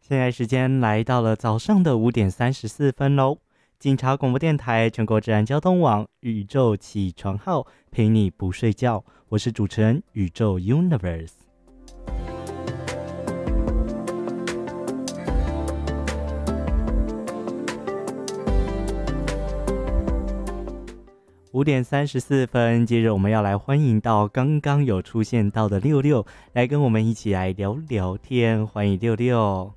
现在时间来到了早上的5:34喽。警察广播电台全国治安交通网宇宙起床号陪你不睡觉，我是主持人宇宙 Universe。5:34，接着我们要来欢迎到刚刚有出现到的六六，来跟我们一起来聊聊天，欢迎六六。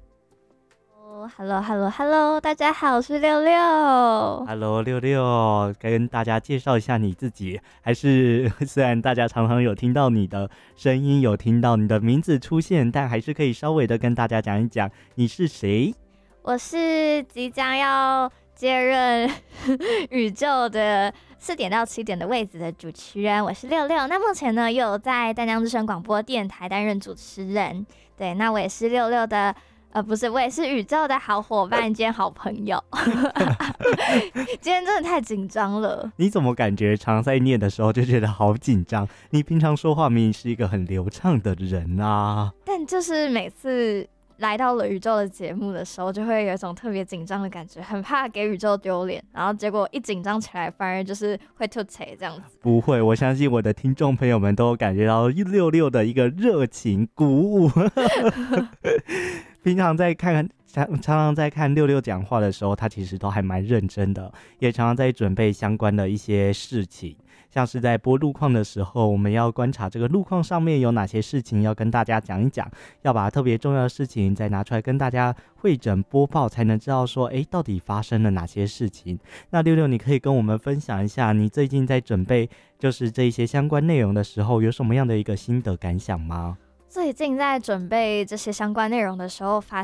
Hello，大家好，我是六六。 Hello，六六，跟大家介绍一下你自己。还是虽然大家常常有听到你的声音，有听到你的名字出现，但还是可以稍微的跟大家讲一讲你是谁。 我是即将要接任宇宙的4点到7点的位置的主持人，我是六六。那目前呢，又有在淡江之声广播电台担任主持人。对，那我也是六六的。不是，我也是宇宙的好伙伴兼好朋友。今天真的太紧张了。 你怎么感觉常在念的时候就觉得好紧张？你平常说话明明是一个很流畅的人啊。 但就是每次来到了宇宙的节目的时候，就会有一种特别紧张的感觉，很怕给宇宙丢脸，然后结果一紧张起来，反而就是会吐槽这样子。 不会，我相信我的听众朋友们都感觉到六六的一个热情鼓舞。平常常常在看六六讲话的时候，他其实都还蛮认真的，也常常在准备相关的一些事情，像是在播路况的时候，我们要观察这个路况上面有哪些事情要跟大家讲一讲，要把特别重要的事情再拿出来跟大家汇整播报，才能知道说到底发生了哪些事情。那六六，你可以跟我们分享一下你最近在准备就是这一些相关内容的时候有什么样的一个心得感想吗？ 最近在准备这些相关内容的时候，发